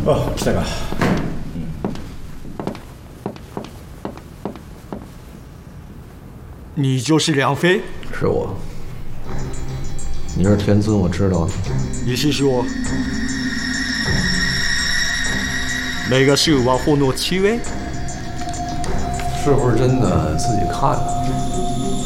哦，这个。 你就是梁飞？ 是我。你是天尊，我知道。 你是说那个是王后诺七位？ 是不是真的自己看的？